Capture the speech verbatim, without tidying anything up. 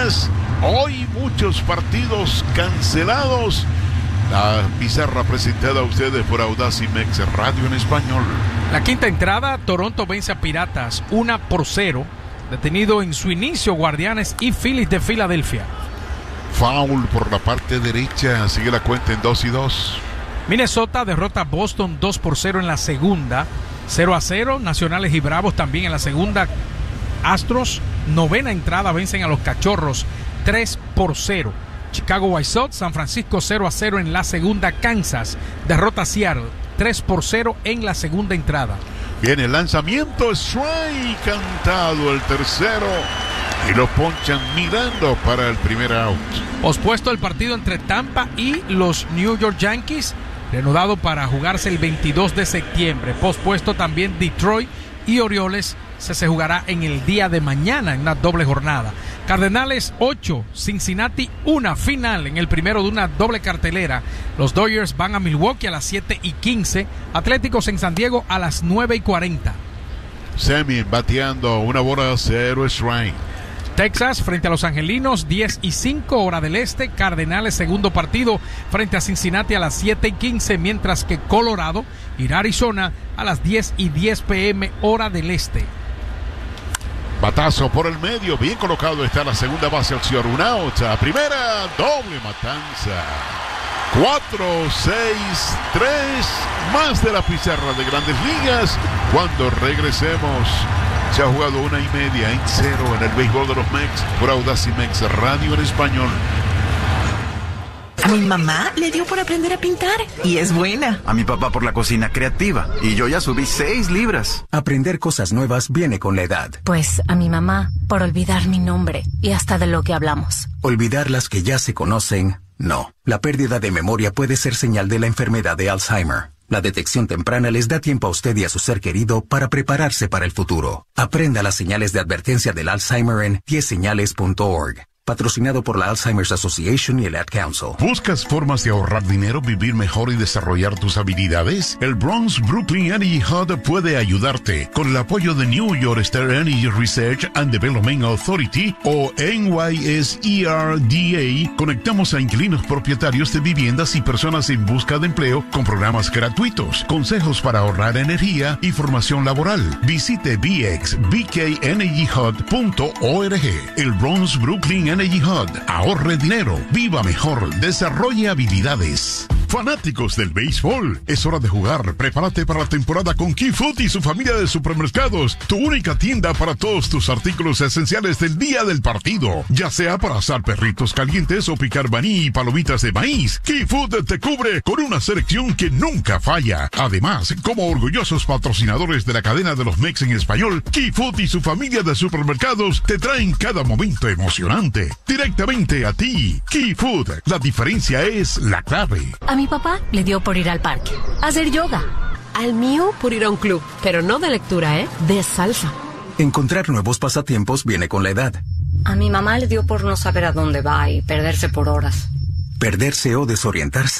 Ligas. Hoy muchos partidos cancelados. La pizarra presentada a ustedes por Audacimex Radio en español. La quinta entrada, Toronto vence a Piratas una por cero. Detenido en su inicio Guardianes y Phillies de Filadelfia. Foul por la parte derecha, sigue la cuenta en dos y dos. Minnesota derrota a Boston dos por cero en la segunda. cero a cero, Nacionales y Bravos también en la segunda. Astros, novena entrada, vencen a los Cachorros tres por cero. Chicago White Sox, San Francisco cero a cero en la segunda. Kansas derrota a Seattle tres por cero en la segunda entrada. Viene el lanzamiento, strike cantado el tercero y lo ponchan mirando para el primer out. Pospuesto el partido entre Tampa y los New York Yankees, reanudado para jugarse el veintidós de septiembre. Pospuesto también Detroit y Orioles, se, se jugará en el día de mañana en una doble jornada. Cardenales ocho, Cincinnati uno, final en el primero de una doble cartelera. Los Dodgers van a Milwaukee a las siete y quince, Atléticos en San Diego a las nueve y cuarenta. Semien bateando una bola, cero strike. Texas frente a los Angelinos, diez y cinco, hora del este. Cardenales, segundo partido frente a Cincinnati a las siete y quince, mientras que Colorado irá a Arizona a las diez y diez pm, hora del este. Batazo por el medio, bien colocado está la segunda base, opción un out, a primera, doble matanza. cuatro, seis, tres, más de la pizarra de Grandes Ligas. Cuando regresemos, se ha jugado una y media en cero en el béisbol de los Mex por Audacimex Radio en español. A mi mamá le dio por aprender a pintar y es buena. A mi papá por la cocina creativa y yo ya subí seis libras. Aprender cosas nuevas viene con la edad. Pues a mi mamá por olvidar mi nombre y hasta de lo que hablamos. Olvidar las que ya se conocen, no. La pérdida de memoria puede ser señal de la enfermedad de Alzheimer. La detección temprana les da tiempo a usted y a su ser querido para prepararse para el futuro. Aprenda las señales de advertencia del Alzheimer en diez señales punto org. Patrocinado por la Alzheimer's Association y el Ad Council. ¿Buscas formas de ahorrar dinero, vivir mejor y desarrollar tus habilidades? El Bronx Brooklyn Energy Hub puede ayudarte. Con el apoyo de New York State Energy Research and Development Authority o N Y S E R D A, conectamos a inquilinos propietarios de viviendas y personas en busca de empleo con programas gratuitos, consejos para ahorrar energía y formación laboral. Visite b x b k energy hub punto org. El Bronx Brooklyn Energy Energy Hub. Ahorre dinero, viva mejor, desarrolle habilidades. Fanáticos del béisbol, es hora de jugar. Prepárate para la temporada con Key Food y su familia de supermercados, tu única tienda para todos tus artículos esenciales del día del partido, ya sea para asar perritos calientes o picar maní y palomitas de maíz. Key Food te cubre con una selección que nunca falla. Además, como orgullosos patrocinadores de la cadena de los Mex en español, Key Food y su familia de supermercados te traen cada momento emocionante directamente a ti. Key Food, la diferencia es la clave. A mi papá le dio por ir al parque, a hacer yoga. Al mío por ir a un club, pero no de lectura, ¿eh? De salsa. Encontrar nuevos pasatiempos viene con la edad. A mi mamá le dio por no saber a dónde va y perderse por horas. Perderse o desorientarse